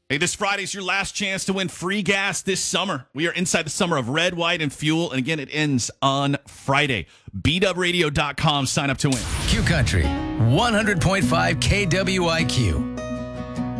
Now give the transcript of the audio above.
Hey, this Friday's your last chance to win free gas this summer. We are inside the summer of Red, White, and Fuel. And again, it ends on Friday. BWradio.com. Sign up to win. Q Country, 100.5 KWIQ.